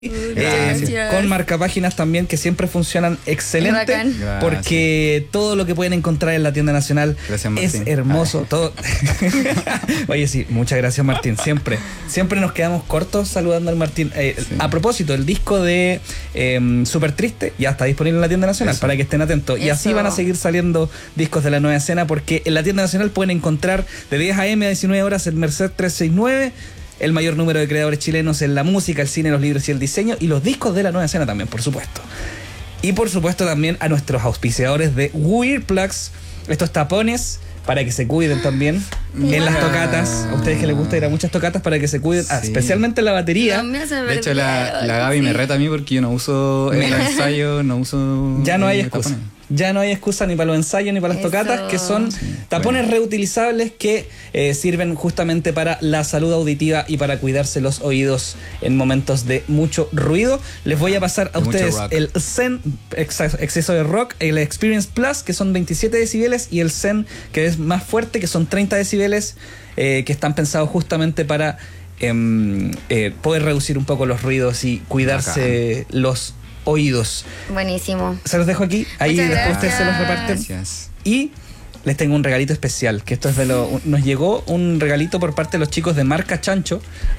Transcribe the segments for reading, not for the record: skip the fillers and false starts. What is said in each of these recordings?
Con marcapáginas también que siempre funcionan excelente, porque todo lo que pueden encontrar en la tienda nacional es hermoso. Todo. Oye, sí, muchas gracias, Martín. Siempre nos quedamos cortos saludando al Martín. A propósito, el disco de Súper Triste ya está disponible en la tienda nacional, para que estén atentos. Y así van a seguir saliendo discos de la nueva escena, porque en la tienda nacional pueden encontrar de 10 a.m. a 19 horas el Merced 369, el mayor número de creadores chilenos en la música, el cine, los libros y el diseño, y los discos de la nueva escena también, por supuesto. Y por supuesto también a nuestros auspiciadores de Earplugs, estos tapones para que se cuiden también en las tocatas. A ustedes que les gusta ir a muchas tocatas, para que se cuiden, especialmente en la batería. De hecho, la Gaby me reta a mí porque yo no uso el ensayo, no uso. Ya no hay excusa. Ya no hay excusa ni para los ensayos ni para las tocatas, que son tapones reutilizables que sirven justamente para la salud auditiva y para cuidarse los oídos en momentos de mucho ruido. Les voy a pasar a ustedes el Zen exceso de rock, el Experience Plus, que son 27 decibeles, y el Zen, que es más fuerte, que son 30 decibeles, que están pensados justamente para poder reducir un poco los ruidos y cuidarse los oídos. Buenísimo. Se los dejo aquí, ahí después ustedes se los reparten. Gracias. Y les tengo un regalito especial, que esto es nos llegó un regalito por parte de los chicos de Marca Chancho,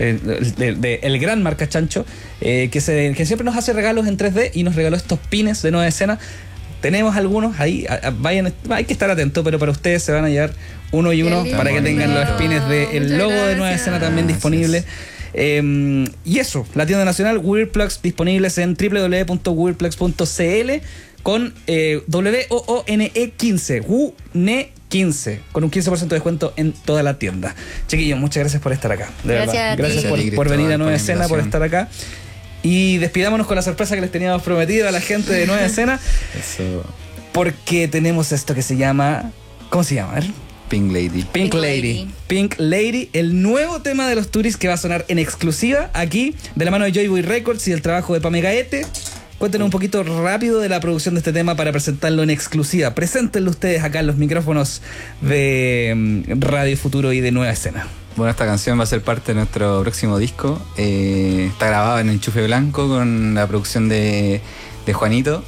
el gran Marca Chancho, que siempre nos hace regalos en 3D, y nos regaló estos pines de nueva escena. Tenemos algunos ahí, hay que estar atentos, pero para ustedes se van a llevar uno y uno, para que tengan los pines del logo de nueva escena también disponible. Y eso, la tienda nacional, Earplugs, disponibles en www.earplugs.cl con WOONE15, WOONE15, con un 15% de descuento en toda la tienda. Chiquillos, muchas gracias por estar acá. De verdad. Gracias por venir a Nueva Escena, por estar acá. Y despidámonos con la sorpresa que les teníamos prometido a la gente de Nueva Escena. Eso. Porque tenemos esto que se llama... ¿Cómo se llama? A ver. Pink Lady. Pink Lady, el nuevo tema de los Turis, que va a sonar en exclusiva aquí, de la mano de Joy Boy Records y el trabajo de Pame Gaete. Cuéntenos un poquito rápido de la producción de este tema para presentarlo en exclusiva. Preséntenlo ustedes acá en los micrófonos de Radio Futuro y de Nueva Escena. Bueno, esta canción va a ser parte de nuestro próximo disco. Está grabada en Enchufe Blanco con la producción de Juanito,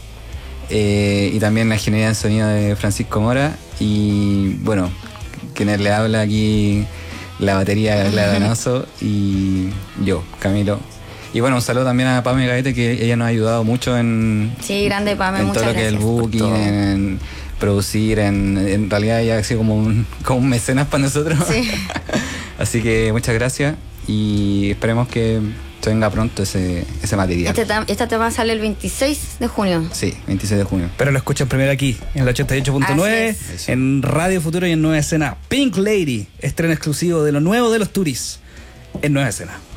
y también la ingeniería de sonido de Francisco Mora. Y bueno, quien le habla aquí, la batería Clara Donoso, y yo, Camilo. Y bueno, un saludo también a Pame Gaete, que ella nos ha ayudado mucho en... Sí, grande Pame, en muchas todo lo que es el booking, en producir, en realidad ella ha sido como un mecenas para nosotros. Sí. Así que muchas gracias, y esperemos que venga pronto ese material. Este tema sale el 26 de junio. Sí, 26 de junio. Pero lo escuchan primero aquí, en el 88.9, en Radio Futuro y en Nueva Escena. Pink Lady, estreno exclusivo de lo nuevo de los Turis en Nueva Escena.